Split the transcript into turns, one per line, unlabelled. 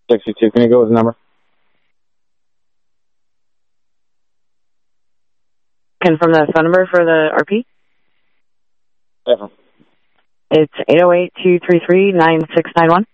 62. Can you go with the number?
Confirm the phone number for the RP?
Yeah.
It's 808-233-9691.